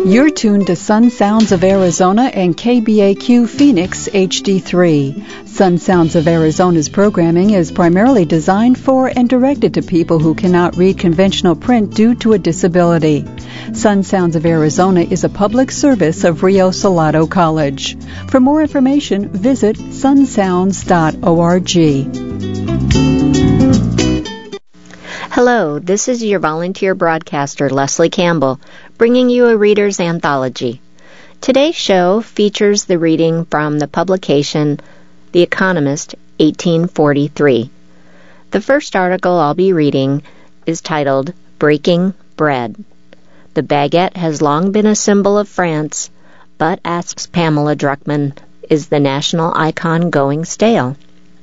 You're tuned to Sun Sounds of Arizona and KBAQ Phoenix HD3. Sun Sounds of Arizona's programming is primarily designed for and directed to people who cannot read conventional print due to a disability. Sun Sounds of Arizona is a public service of Rio Salado College. For more information, visit sunsounds.org. Hello, this is your volunteer broadcaster, Leslie Campbell, bringing you a Reader's Anthology. Today's show features the reading from the publication The Economist, 1843. The first article I'll be reading is titled Breaking Bread. The baguette has long been a symbol of France, but, asks Pamela Druckmann, is the national icon going stale?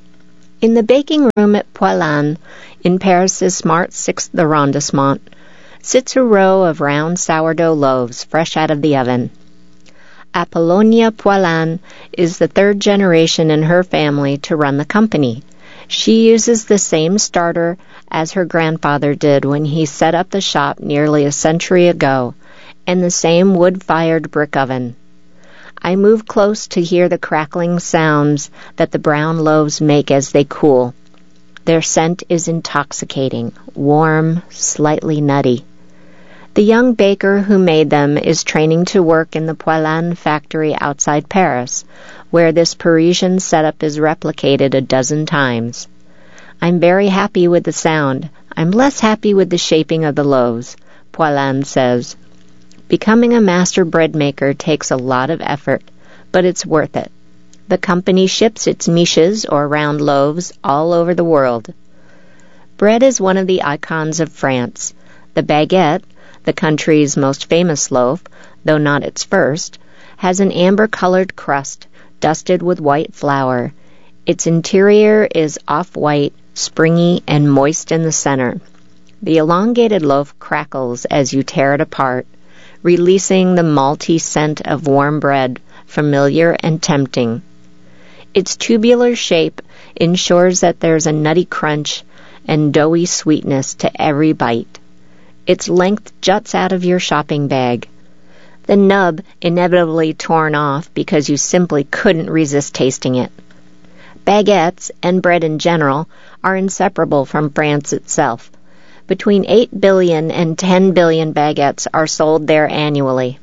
In the baking room at Poilâne, in Paris's smart 6th arrondissement, sits a row of round sourdough loaves fresh out of the oven. Apollonia Poilâne is the third generation in her family to run the company. She uses the same starter as her grandfather did when he set up the shop nearly a century ago, and the same wood-fired brick oven. I move close to hear the crackling sounds that the brown loaves make as they cool. Their scent is intoxicating, warm, slightly nutty. The young baker who made them is training to work in the Poilâne factory outside Paris, where this Parisian setup is replicated a dozen times. I'm very happy with the sound. I'm less happy with the shaping of the loaves, Poilâne says. Becoming a master bread maker takes a lot of effort, but it's worth it. The company ships its miches, or round loaves, all over the world. Bread is one of the icons of France. The baguette, the country's most famous loaf, though not its first, has an amber-colored crust dusted with white flour. Its interior is off-white, springy, and moist in the center. The elongated loaf crackles as you tear it apart, releasing the malty scent of warm bread, familiar and tempting. Its tubular shape ensures that there's a nutty crunch and doughy sweetness to every bite. Its length juts out of your shopping bag. The nub inevitably torn off because you simply couldn't resist tasting it. Baguettes, and bread in general, are inseparable from France itself. Between 8 billion and 10 billion baguettes are sold there annually.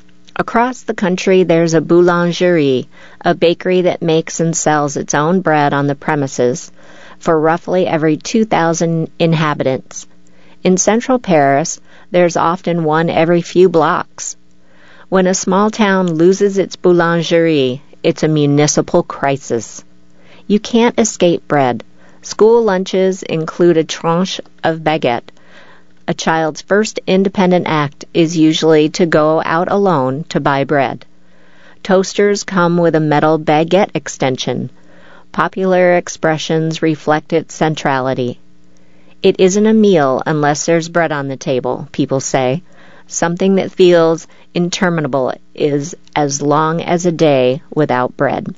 Across the country there's a boulangerie, a bakery that makes and sells its own bread on the premises, for roughly every 2,000 inhabitants. In central Paris, there's often one every few blocks. When a small town loses its boulangerie, it's a municipal crisis. You can't escape bread. School lunches include a tranche of baguette. A child's first independent act is usually to go out alone to buy bread. Toasters come with a metal baguette extension. Popular expressions reflect its centrality. It isn't a meal unless there's bread on the table, people say. Something that feels interminable is as long as a day without bread.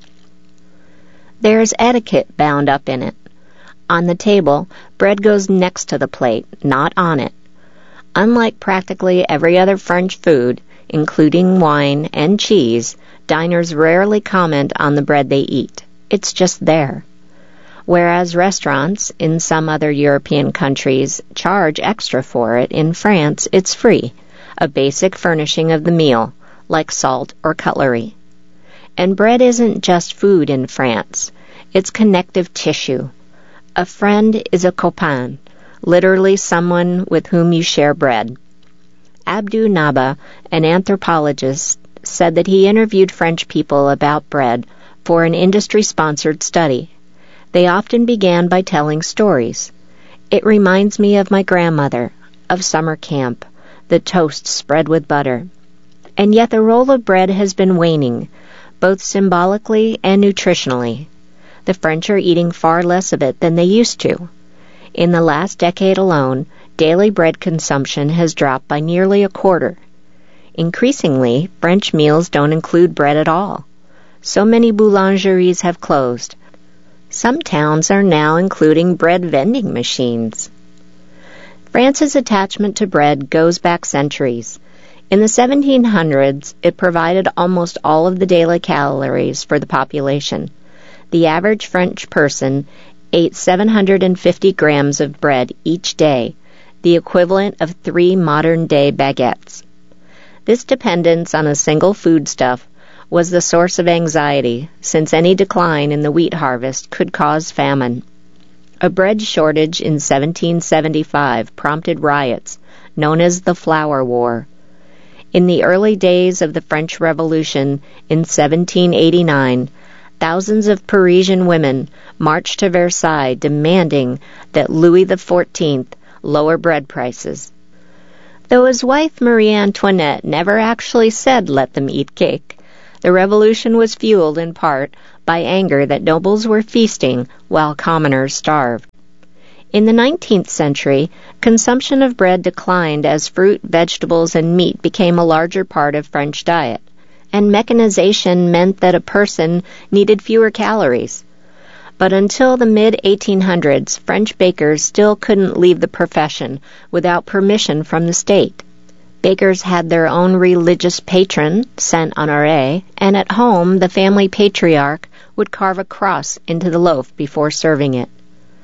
There's etiquette bound up in it. On the table, bread goes next to the plate, not on it. Unlike practically every other French food, including wine and cheese, diners rarely comment on the bread they eat. It's just there. Whereas restaurants in some other European countries charge extra for it, in France it's free, a basic furnishing of the meal, like salt or cutlery. And bread isn't just food in France. It's connective tissue. A friend is a copain, literally someone with whom you share bread. Abdou Naba, an anthropologist, said that he interviewed French people about bread for an industry-sponsored study. They often began by telling stories. It reminds me of my grandmother, of summer camp, the toast spread with butter. And yet the role of bread has been waning, both symbolically and nutritionally. The French are eating far less of it than they used to. In the last decade alone, daily bread consumption has dropped by nearly a quarter. Increasingly, French meals don't include bread at all. So many boulangeries have closed. Some towns are now including bread vending machines. France's attachment to bread goes back centuries. In the 1700s, it provided almost all of the daily calories for the population. The average French person ate 750 grams of bread each day, the equivalent of 3 modern-day baguettes. This dependence on a single foodstuff was the source of anxiety, since any decline in the wheat harvest could cause famine. A bread shortage in 1775 prompted riots, known as the Flour War. In the early days of the French Revolution in 1789, thousands of Parisian women marched to Versailles demanding that Louis XIV lower bread prices. Though his wife Marie Antoinette never actually said let them eat cake, the revolution was fueled in part by anger that nobles were feasting while commoners starved. In the 19th century, consumption of bread declined as fruit, vegetables, and meat became a larger part of French diet, and mechanization meant that a person needed fewer calories. But until the mid-1800s, French bakers still couldn't leave the profession without permission from the state. Bakers had their own religious patron, Saint Honoré, and at home the family patriarch would carve a cross into the loaf before serving it.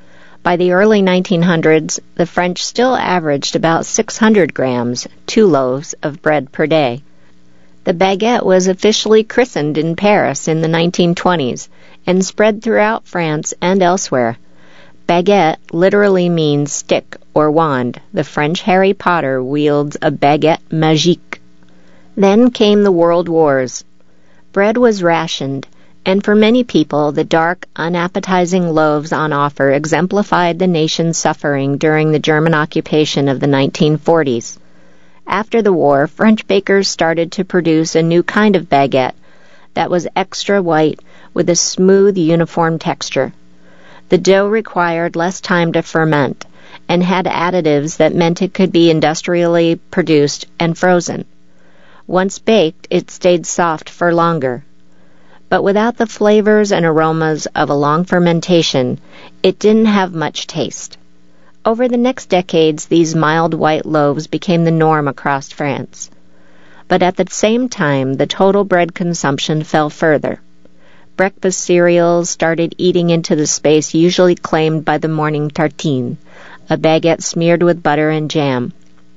By the early 1900s, the French still averaged about 600 grams, 2 loaves of bread per day. The baguette was officially christened in Paris in the 1920s and spread throughout France and elsewhere. Baguette literally means stick or wand. The French Harry Potter wields a baguette magique. Then came the World Wars. Bread was rationed, and for many people, the dark, unappetizing loaves on offer exemplified the nation's suffering during the German occupation of the 1940s. After the war, French bakers started to produce a new kind of baguette that was extra white with a smooth, uniform texture. The dough required less time to ferment and had additives that meant it could be industrially produced and frozen. Once baked, it stayed soft for longer. But without the flavors and aromas of a long fermentation, it didn't have much taste. Over the next decades, these mild white loaves became the norm across France. But at the same time, the total bread consumption fell further. Breakfast cereals started eating into the space usually claimed by the morning tartine, a baguette smeared with butter and jam.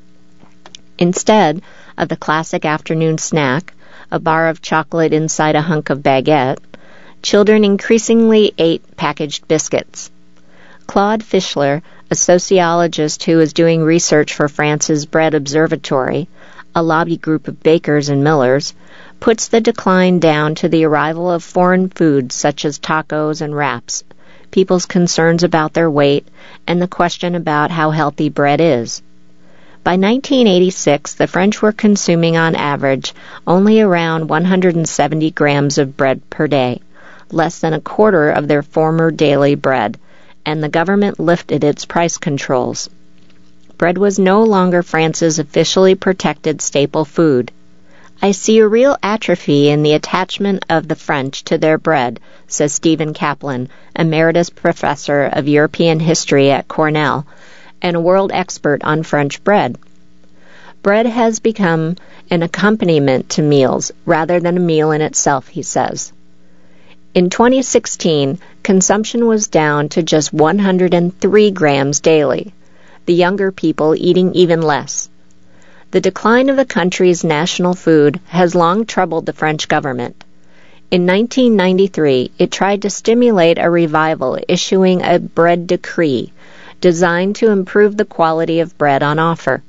Instead of the classic afternoon snack, a bar of chocolate inside a hunk of baguette, children increasingly ate packaged biscuits. Claude Fischler, a sociologist who is doing research for France's Bread Observatory, a lobby group of bakers and millers, puts the decline down to the arrival of foreign foods such as tacos and wraps, people's concerns about their weight, and the question about how healthy bread is. By 1986, the French were consuming on average only around 170 grams of bread per day, less than a quarter of their former daily bread, and the government lifted its price controls. Bread was no longer France's officially protected staple food. I see a real atrophy in the attachment of the French to their bread, says Stephen Kaplan, emeritus professor of European history at Cornell, and a world expert on French bread. Bread has become an accompaniment to meals rather than a meal in itself, he says. In 2016, consumption was down to just 103 grams daily, the younger people eating even less. The decline of the country's national food has long troubled the French government. In 1993, it tried to stimulate a revival, issuing a bread decree designed to improve the quality of bread on offer.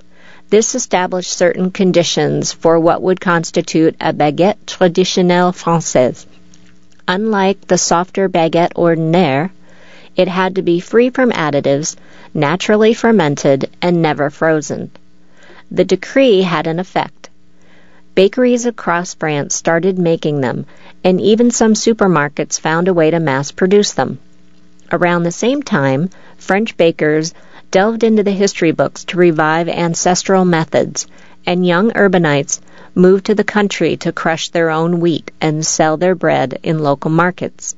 This established certain conditions for what would constitute a baguette traditionnelle française. Unlike the softer baguette ordinaire, it had to be free from additives, naturally fermented, and never frozen. The decree had an effect. Bakeries across France started making them, and even some supermarkets found a way to mass-produce them. Around the same time, French bakers delved into the history books to revive ancestral methods, and young urbanites moved to the country to crush their own wheat and sell their bread in local markets.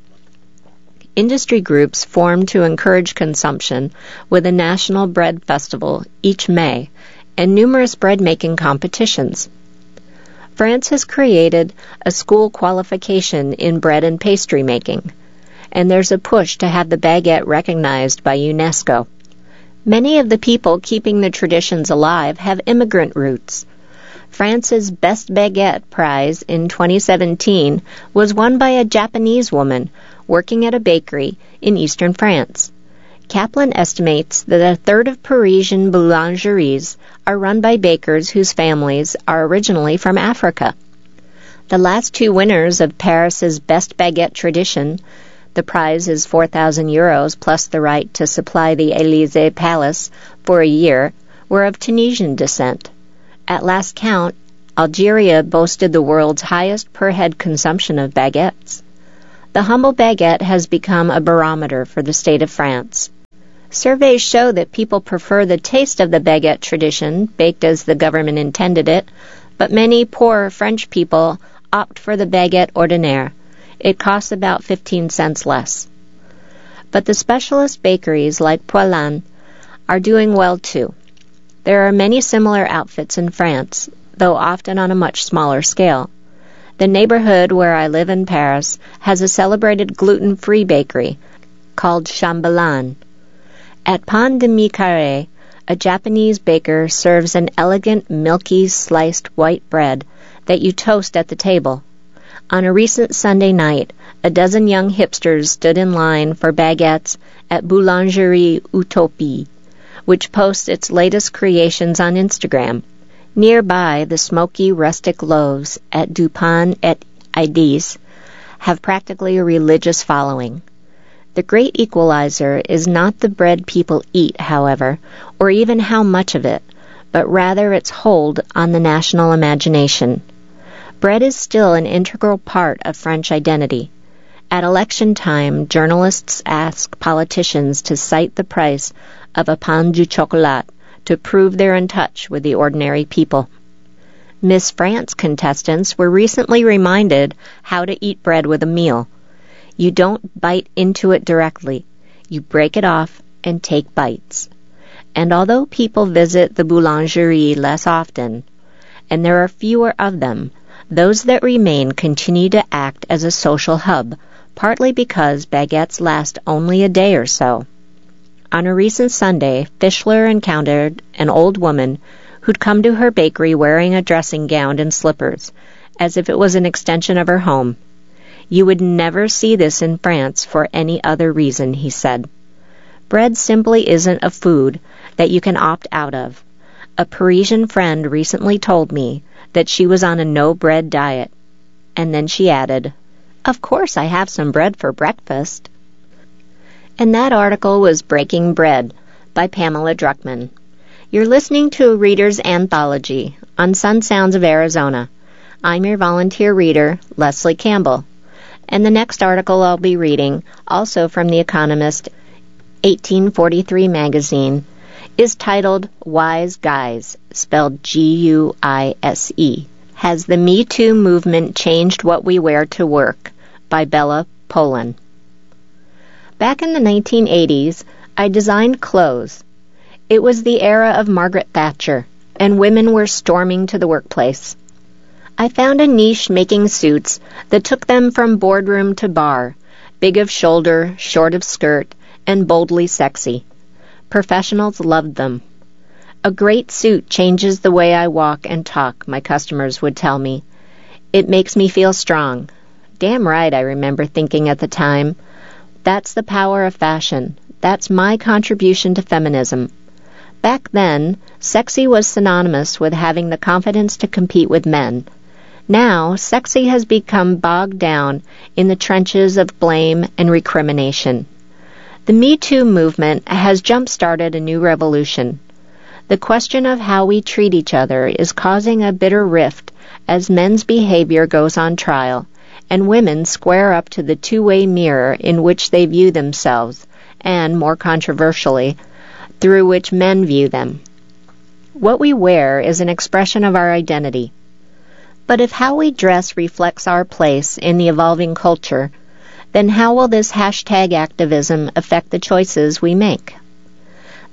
Industry groups formed to encourage consumption with a national bread festival each May, and numerous bread-making competitions. France has created a school qualification in bread and pastry making, and there's a push to have the baguette recognized by UNESCO. Many of the people keeping the traditions alive have immigrant roots. France's Best Baguette Prize in 2017 was won by a Japanese woman working at a bakery in eastern France. Kaplan estimates that a third of Parisian boulangeries are run by bakers whose families are originally from Africa. The last two winners of Paris's Best Baguette Tradition, the prize is €4,000 plus the right to supply the Élysée Palace for a year, were of Tunisian descent. At last count, Algeria boasted the world's highest per-head consumption of baguettes. The humble baguette has become a barometer for the state of France. Surveys show that people prefer the taste of the baguette tradition, baked as the government intended it, but many poor French people opt for the baguette ordinaire. It costs about 15 cents less. But the specialist bakeries like Poilâne are doing well too. There are many similar outfits in France, though often on a much smaller scale. The neighborhood where I live in Paris has a celebrated gluten-free bakery called Chambellan. At Pan de Mie Carré, a Japanese baker serves an elegant, milky, sliced white bread that you toast at the table. On a recent Sunday night, a dozen young hipsters stood in line for baguettes at Boulangerie Utopie, which posts its latest creations on Instagram. Nearby, the smoky, rustic loaves at Du Pain et Idis have practically a religious following. The great equalizer is not the bread people eat, however, or even how much of it, but rather its hold on the national imagination. Bread is still an integral part of French identity. At election time, journalists ask politicians to cite the price of a pain du chocolat to prove they're in touch with the ordinary people. Miss France contestants were recently reminded how to eat bread with a meal. You don't bite into it directly. You break it off and take bites. And although people visit the boulangerie less often, and there are fewer of them, those that remain continue to act as a social hub, partly because baguettes last only a day or so. On a recent Sunday, Fischler encountered an old woman who'd come to her bakery wearing a dressing gown and slippers, as if it was an extension of her home. You would never see this in France for any other reason, he said. Bread simply isn't a food that you can opt out of. A Parisian friend recently told me that she was on a no-bread diet, and then she added, "Of course I have some bread for breakfast." And that article was Breaking Bread by Pamela Druckman. You're listening to a Reader's Anthology on Sun Sounds of Arizona. I'm your volunteer reader, Leslie Campbell. And the next article I'll be reading, also from The Economist 1843 magazine, is titled Wise Guys, spelled G-U-I-S-E. Has the Me Too Movement Changed What We Wear to Work? By Bella Polan. Back in the 1980s, I designed clothes. It was the era of Margaret Thatcher, and women were storming to the workplace. I found a niche making suits that took them from boardroom to bar, big of shoulder, short of skirt, and boldly sexy. Professionals loved them. A great suit changes the way I walk and talk, my customers would tell me. It makes me feel strong. Damn right, I remember thinking at the time. That's the power of fashion. That's my contribution to feminism. Back then, sexy was synonymous with having the confidence to compete with men. Now, sexy has become bogged down in the trenches of blame and recrimination. The Me Too movement has jump-started a new revolution. The question of how we treat each other is causing a bitter rift as men's behavior goes on trial, and women square up to the two-way mirror in which they view themselves, and, more controversially, through which men view them. What we wear is an expression of our identity. But if how we dress reflects our place in the evolving culture, then how will this hashtag activism affect the choices we make?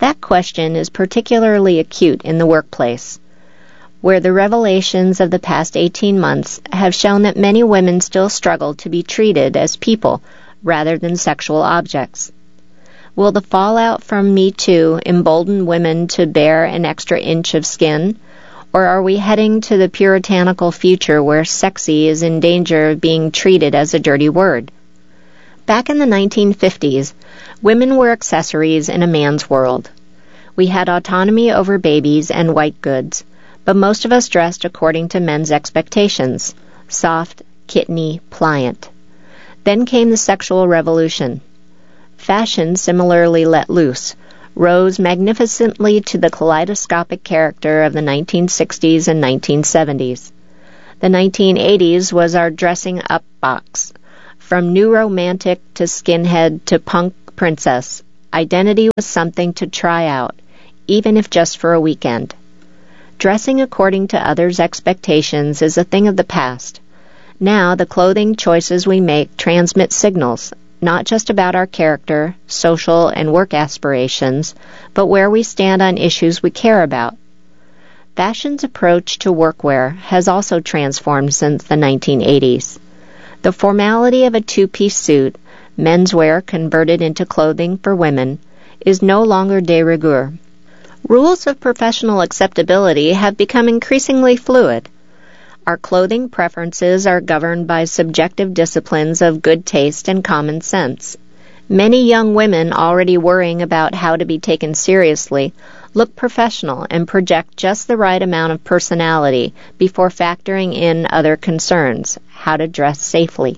That question is particularly acute in the workplace, where the revelations of the past 18 months have shown that many women still struggle to be treated as people rather than sexual objects. Will the fallout from Me Too embolden women to bear an extra inch of skin? Or are we heading to the puritanical future where sexy is in danger of being treated as a dirty word? Back in the 1950s, women were accessories in a man's world. We had autonomy over babies and white goods, but most of us dressed according to men's expectations, soft, kitteny, pliant. Then came the sexual revolution. Fashion similarly let loose, rose magnificently to the kaleidoscopic character of the 1960s and 1970s. The 1980s was our dressing up box. From new romantic to skinhead to punk princess, identity was something to try out, even if just for a weekend. Dressing according to others' expectations is a thing of the past. Now the clothing choices we make transmit signals, not just about our character, social, and work aspirations, but where we stand on issues we care about. Fashion's approach to workwear has also transformed since the 1980s. The formality of a two-piece suit, menswear converted into clothing for women, is no longer de rigueur. Rules of professional acceptability have become increasingly fluid. Our clothing preferences are governed by subjective disciplines of good taste and common sense. Many young women already worrying about how to be taken seriously look professional and project just the right amount of personality before factoring in other concerns, how to dress safely.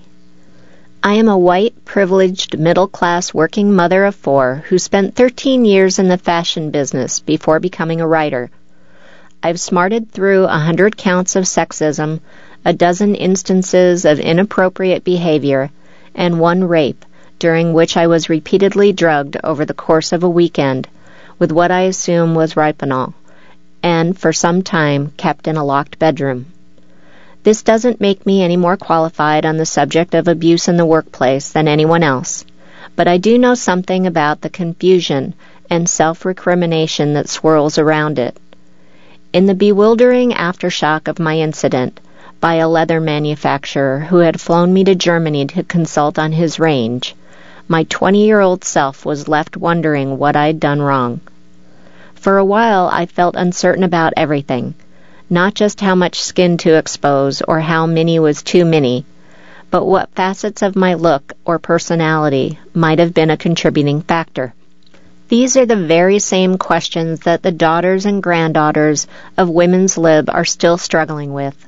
I am a white, privileged, middle-class working mother of 4 who spent 13 years in the fashion business before becoming a writer. I've smarted through 100 counts of sexism, a dozen instances of inappropriate behavior, and 1 rape, during which I was repeatedly drugged over the course of a weekend with what I assume was Rohypnol, and for some time kept in a locked bedroom. This doesn't make me any more qualified on the subject of abuse in the workplace than anyone else, but I do know something about the confusion and self-recrimination that swirls around it. In the bewildering aftershock of my incident, by a leather manufacturer who had flown me to Germany to consult on his range, my 20-year-old self was left wondering what I'd done wrong. For a while, I felt uncertain about everything, not just how much skin to expose or how mini was too mini, but what facets of my look or personality might have been a contributing factor. These are the very same questions that the daughters and granddaughters of women's lib are still struggling with.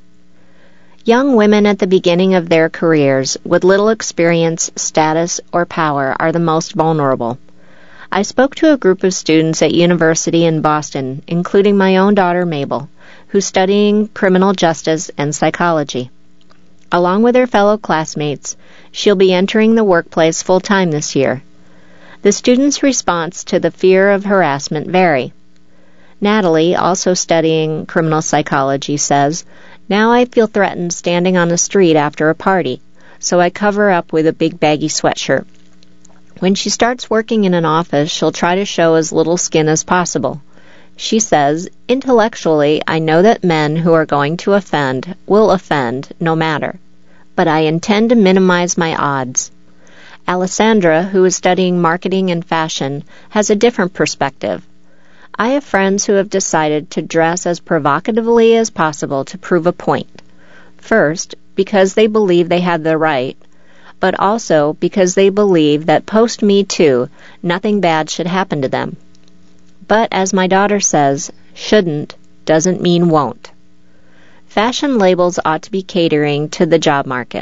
Young women at the beginning of their careers with little experience, status, or power are the most vulnerable. I spoke to a group of students at university in Boston, including my own daughter Mabel, who's studying criminal justice and psychology. Along with her fellow classmates, she'll be entering the workplace full-time this year. The students' response to the fear of harassment vary. Natalie, also studying criminal psychology, says, "Now I feel threatened standing on the street after a party, so I cover up with a big baggy sweatshirt. When she starts working in an office, she'll try to show as little skin as possible. She says, intellectually, I know that men who are going to offend will offend no matter, but I intend to minimize my odds." Alessandra, who is studying marketing and fashion, has a different perspective. "I have friends who have decided to dress as provocatively as possible to prove a point. First, because they believe they have the right, but also because they believe that post-Me Too, nothing bad should happen to them. But as my daughter says, shouldn't doesn't mean won't. Fashion labels ought to be catering to the job market.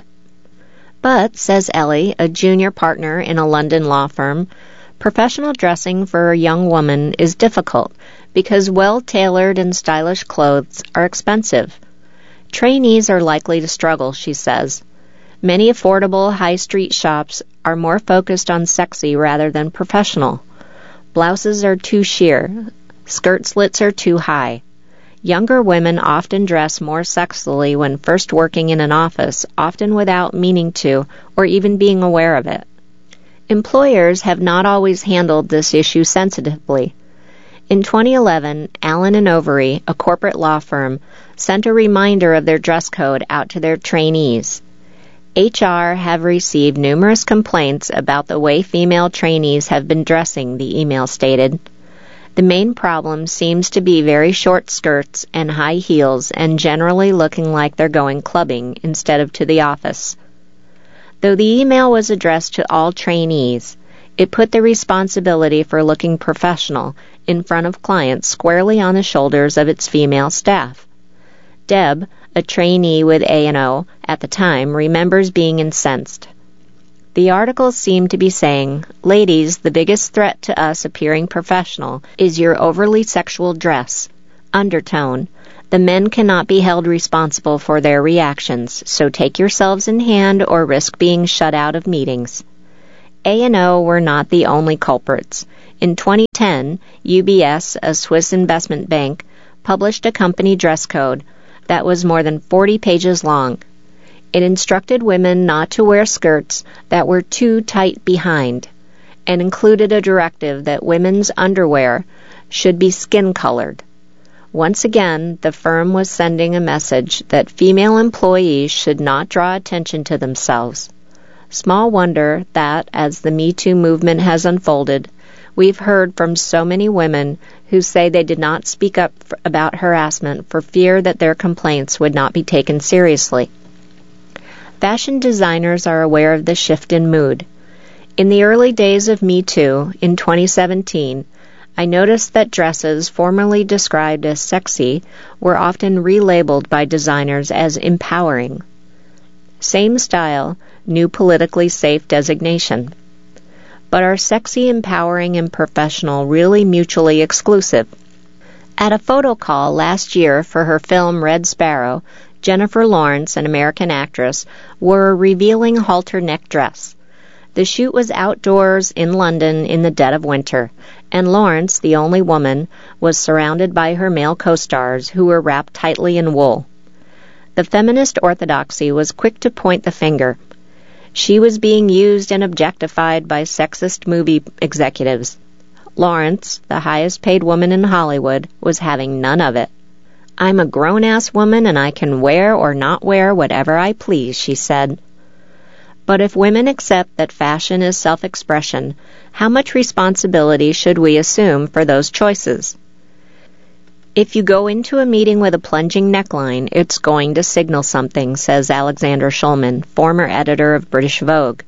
But, says Ellie, a junior partner in a London law firm, professional dressing for a young woman is difficult because well-tailored and stylish clothes are expensive. Trainees are likely to struggle, she says. Many affordable high-street shops are more focused on sexy rather than professional. Blouses are too sheer. Skirt slits are too high. Younger women often dress more sexily when first working in an office, often without meaning to or even being aware of it. Employers have not always handled this issue sensitively. In 2011, Allen & Overy, a corporate law firm, sent a reminder of their dress code out to their trainees. HR have received numerous complaints about the way female trainees have been dressing, the email stated. The main problem seems to be very short skirts and high heels and generally looking like they're going clubbing instead of to the office. Though the email was addressed to all trainees, it put the responsibility for looking professional in front of clients squarely on the shoulders of its female staff. Deb, a trainee with A&O at the time, remembers being incensed. The article seemed to be saying, "Ladies, the biggest threat to us appearing professional is your overly sexual dress." Undertone, "The men cannot be held responsible for their reactions, so take yourselves in hand or risk being shut out of meetings." A&O were not the only culprits. In 2010, UBS, a Swiss investment bank, published a company dress code that was more than 40 pages long. It instructed women not to wear skirts that were too tight behind, and included a directive that women's underwear should be skin-colored. Once again, the firm was sending a message that female employees should not draw attention to themselves. Small wonder that, as the Me Too movement has unfolded, we've heard from so many women who say they did not speak up about harassment for fear that their complaints would not be taken seriously. Fashion designers are aware of the shift in mood. In the early days of Me Too, in 2017, I noticed that dresses formerly described as sexy were often relabeled by designers as empowering. Same style, new politically safe designation. But are sexy, empowering, and professional really mutually exclusive? At a photo call last year for her film Red Sparrow, Jennifer Lawrence, an American actress, wore a revealing halter neck dress. The shoot was outdoors in London in the dead of winter, and Lawrence, the only woman, was surrounded by her male co-stars who were wrapped tightly in wool. The feminist orthodoxy was quick to point the finger. She was being used and objectified by sexist movie executives. Lawrence, the highest paid woman in Hollywood, was having none of it. "I'm a grown-ass woman and I can wear or not wear whatever I please," she said. But if women accept that fashion is self-expression, how much responsibility should we assume for those choices? If you go into a meeting with a plunging neckline, it's going to signal something, says Alexander Shulman, former editor of British Vogue.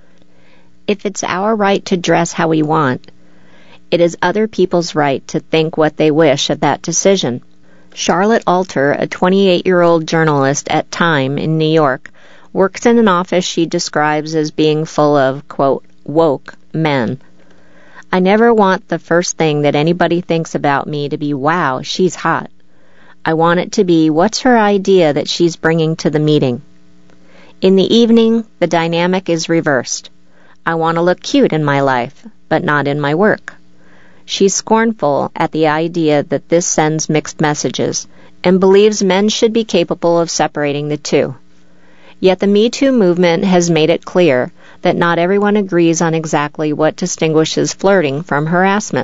If it's our right to dress how we want, it is other people's right to think what they wish of that decision. Charlotte Alter, a 28-year-old journalist at Time in New York, works in an office she describes as being full of, quote, woke men. "I never want the first thing that anybody thinks about me to be, wow, she's hot. I want it to be, what's her idea that she's bringing to the meeting?" In the evening, the dynamic is reversed. "I want to look cute in my life, but not in my work." She's scornful at the idea that this sends mixed messages, and believes men should be capable of separating the two. Yet the Me Too movement has made it clear that not everyone agrees on exactly what distinguishes flirting from harassment.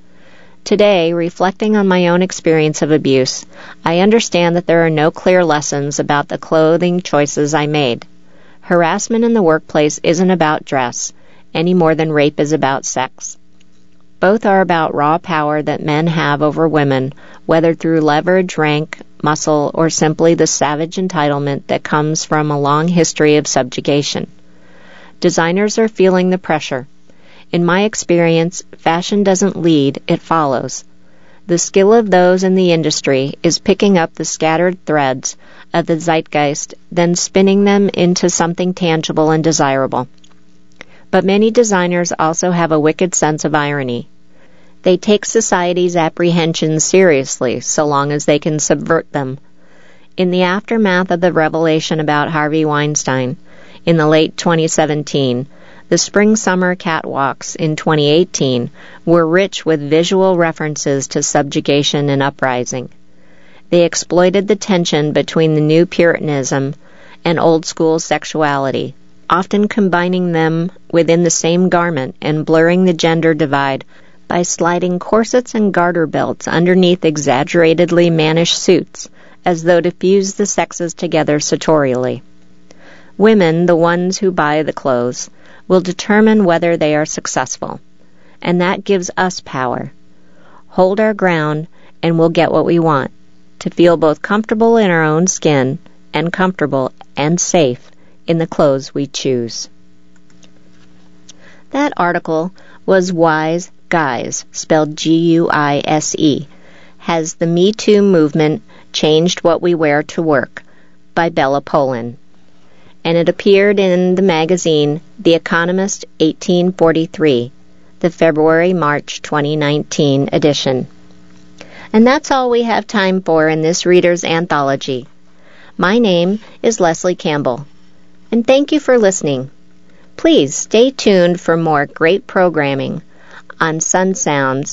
Today, reflecting on my own experience of abuse, I understand that there are no clear lessons about the clothing choices I made. Harassment in the workplace isn't about dress, any more than rape is about sex. Both are about raw power that men have over women, whether through leverage, rank, muscle, or simply the savage entitlement that comes from a long history of subjugation. Designers are feeling the pressure. In my experience, fashion doesn't lead, it follows. The skill of those in the industry is picking up the scattered threads of the zeitgeist, then spinning them into something tangible and desirable. But many designers also have a wicked sense of irony. They take society's apprehensions seriously so long as they can subvert them. In the aftermath of the revelation about Harvey Weinstein, in the late 2017, the spring-summer catwalks in 2018 were rich with visual references to subjugation and uprising. They exploited the tension between the new Puritanism and old-school sexuality, often combining them within the same garment and blurring the gender divide by sliding corsets and garter belts underneath exaggeratedly mannish suits, as though to fuse the sexes together sartorially. Women, the ones who buy the clothes, will determine whether they are successful, and that gives us power. Hold our ground, and we'll get what we want, to feel both comfortable in our own skin and comfortable and safe in the clothes we choose. That article was Wise Guise, spelled Guise, Has the Me Too Movement Changed What We Wear to Work, by Bella Polan. And it appeared in the magazine The Economist 1843, the February-March 2019 edition. And that's all we have time for in this Reader's Anthology. My name is Leslie Campbell, and thank you for listening. Please stay tuned for more great programming on Sun Sounds